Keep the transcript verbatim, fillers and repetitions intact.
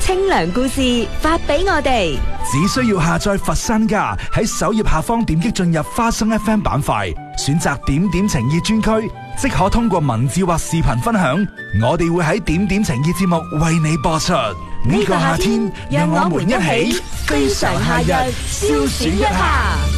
清涼故事發俾我哋。 只需要下載佛山家，喺首頁下方點擊進入花生 F M 板塊，選擇點點情意專區，即可通過文字或視頻分享。我哋會喺點點情意節目為你播出。呢個夏天，讓我們一起飛上夏日，消暑一下。